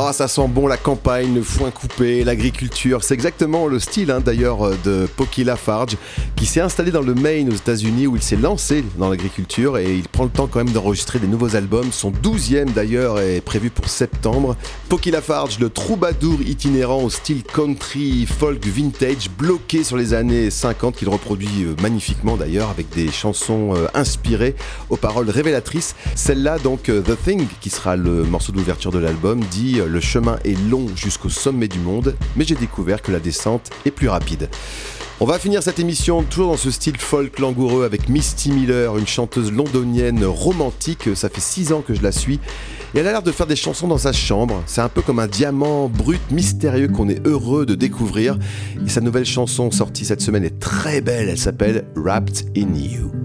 Oh, ça sent bon la campagne, le foin coupé, l'agriculture. C'est exactement le style d'ailleurs de Poki Lafarge, qui s'est installé dans le Maine aux États-Unis, où il s'est lancé dans l'agriculture et il prend le temps quand même d'enregistrer des nouveaux albums. Son 12e d'ailleurs est prévu pour septembre. Poki Lafarge, le troubadour itinérant au style country folk vintage, bloqué sur les années 50, qu'il reproduit magnifiquement d'ailleurs, avec des chansons inspirées aux paroles révélatrices. Celle-là donc, The Thing, qui sera le morceau d'ouverture de l'album, dit « Le chemin est long jusqu'au sommet du monde, mais j'ai découvert que la descente est plus rapide ». On va finir cette émission toujours dans ce style folk langoureux avec Misty Miller, une chanteuse londonienne romantique. Ça fait 6 ans que je la suis et elle a l'air de faire des chansons dans sa chambre. C'est un peu comme un diamant brut mystérieux qu'on est heureux de découvrir. Et sa nouvelle chanson sortie cette semaine est très belle, elle s'appelle Wrapped in You.